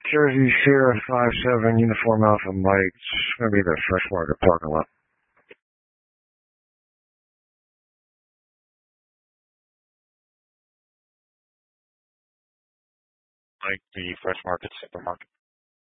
Jersey Sierra 57 Uniform Alpha Mike. It's going to be the Fresh Market parking lot. Like the Fresh Market Supermarket.